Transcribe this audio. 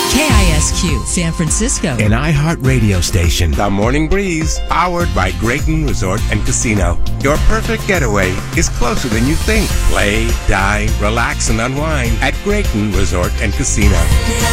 KISQ, San Francisco. An iHeart radio station. The Morning Breeze, powered by Grayton Resort and Casino. Your perfect getaway is closer than you think. Play, dine, relax, and unwind at Grayton Resort and Casino.